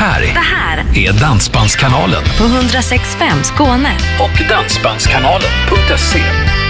här är Dansbandskanalen på 106.5 Skåne och Dansbandskanalen.se.